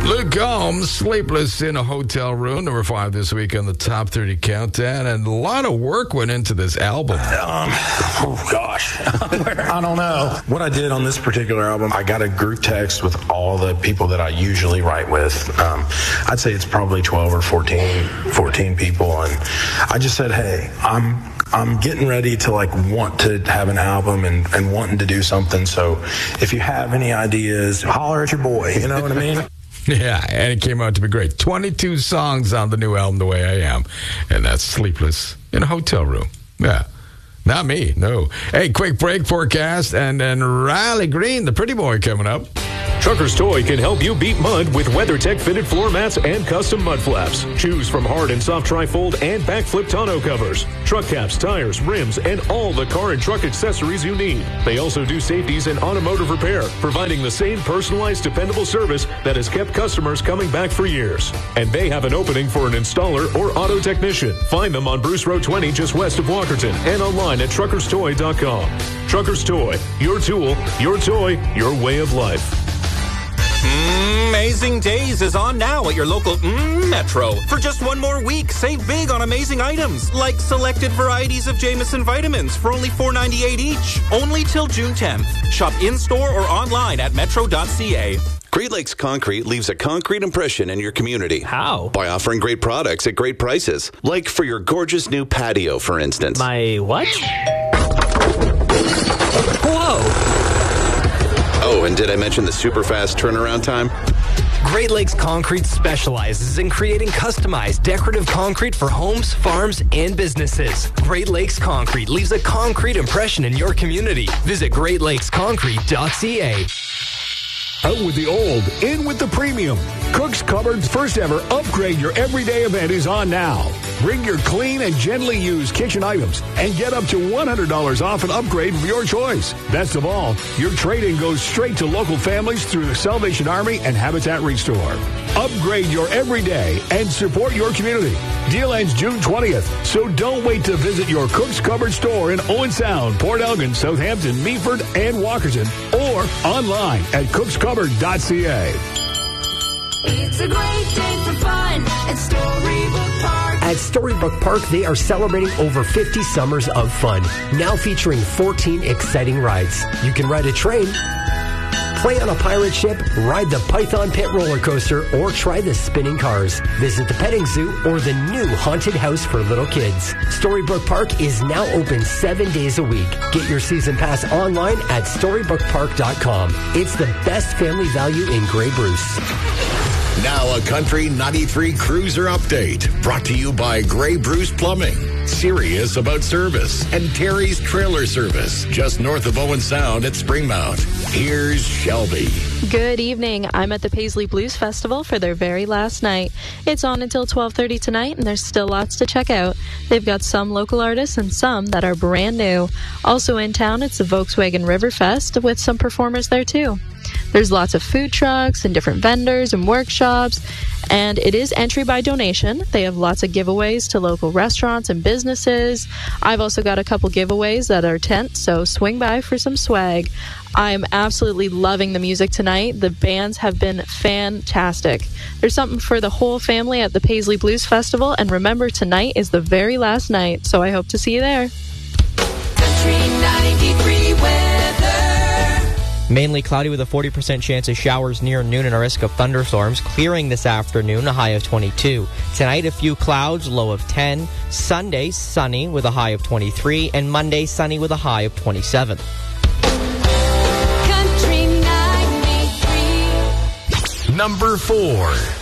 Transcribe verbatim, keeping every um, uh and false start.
Luke Combs, Sleepless in a Hotel Room, number five this week on the Top thirty Countdown. And a lot of work went into this album. Um, oh, gosh. I don't know. What I did on this particular album, I got a group text with all the people that I usually write with. Um, I'd say it's probably twelve or fourteen, fourteen people. And I just said, hey, I'm I'm getting ready to like want to have an album and, and wanting to do something. So if you have any ideas, holler at your boy. You know what I mean? Yeah, and it came out to be great. twenty-two songs on the new album, The Way I Am. And that's Sleepless in a Hotel Room. Yeah. Not me, no. Hey, quick break forecast, and then Riley Green, the pretty boy, coming up. Trucker's Toy can help you beat mud with WeatherTech fitted floor mats and custom mud flaps. Choose from hard and soft tri-fold and backflip tonneau covers, truck caps, tires, rims, and all the car and truck accessories you need. They also do safeties and automotive repair, providing the same personalized, dependable service that has kept customers coming back for years. And they have an opening for an installer or auto technician. Find them on Bruce Road twenty, just west of Walkerton, and online at truckers toy dot com. Truckers Toy, your tool, your toy, your way of life. Amazing Days is on now at your local mm, Metro. For just one more week, save big on amazing items like selected varieties of Jameson vitamins for only four ninety-eight each. Only till June tenth. Shop in-store or online at metro dot c a. Great Lakes Concrete leaves a concrete impression in your community. How? By offering great products at great prices. Like for your gorgeous new patio, for instance. My what? Whoa! Oh, and did I mention the super fast turnaround time? Great Lakes Concrete specializes in creating customized decorative concrete for homes, farms, and businesses. Great Lakes Concrete leaves a concrete impression in your community. Visit great lakes concrete dot c a. Out with the old, in with the premium. Cook's Cupboard's first ever Upgrade Your Everyday event is on now. Bring your clean and gently used kitchen items and get up to one hundred dollars off an upgrade of your choice. Best of all, your trade-in goes straight to local families through the Salvation Army and Habitat Restore. Upgrade your everyday and support your community. Deal ends June twentieth, so don't wait to visit your Cook's Cupboard store in Owen Sound, Port Elgin, Southampton, Meaford, and Walkerton, or online at cooks cupboard dot c a. It's a great day for fun at Storybook Park. At Storybook Park, they are celebrating over fifty summers of fun, now featuring fourteen exciting rides. You can ride a train, play on a pirate ship, ride the Python Pit roller coaster, or try the spinning cars. Visit the petting zoo or the new haunted house for little kids. Storybook Park is now open seven days a week. Get your season pass online at storybook park dot com. It's the best family value in Grey Bruce. Now a Country ninety-three Cruiser update brought to you by Grey Bruce Plumbing, serious about service, and Terry's Trailer Service, just north of Owen Sound at Springmount. Here's Shelby. Good evening. I'm at the Paisley Blues Festival for their very last night. It's on until twelve thirty tonight, and there's still lots to check out. They've got some local artists and some that are brand new. Also in town, it's the Volkswagen Riverfest with some performers there too. There's lots of food trucks and different vendors and workshops, and it is entry by donation. They have lots of giveaways to local restaurants and businesses. I've also got a couple giveaways that are tent, so swing by for some swag. I am absolutely loving the music tonight. The bands have been fantastic. There's something for the whole family at the Paisley Blues Festival, and remember, tonight is the very last night, so I hope to see you there. Country ninety-three weather. Mainly cloudy with a forty percent chance of showers near noon and a risk of thunderstorms. Clearing this afternoon, a high of twenty-two. Tonight, a few clouds, low of ten. Sunday, sunny with a high of twenty-three. And Monday, sunny with a high of twenty-seven. Country ninety-three. Number four.